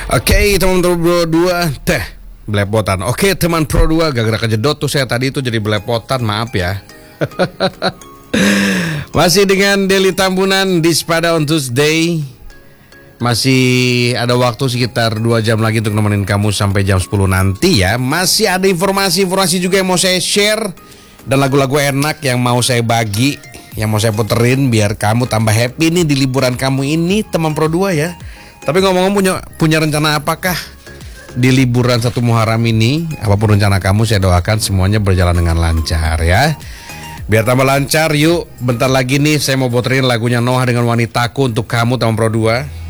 Oke, teman Pro 2 teh belepotan. Oke, teman Pro 2 gara-gara kejedot tuh saya tadi itu jadi belepotan, maaf ya. Masih dengan Deli Tambunan di Spada on Tuesday. Masih ada waktu sekitar 2 jam lagi untuk nemenin kamu sampai jam 10 nanti ya. Masih ada informasi juga yang mau saya share, dan lagu-lagu enak yang mau saya bagi, yang mau saya puterin biar kamu tambah happy nih di liburan kamu ini, teman Pro 2 ya. Tapi ngomong-ngomong, punya rencana apakah di liburan 1 Muharram ini? Apapun rencana kamu, saya doakan semuanya berjalan dengan lancar ya. Biar tambah lancar, yuk bentar lagi nih saya mau puterin lagunya Noah dengan Wanitaku untuk kamu, teman Pro 2.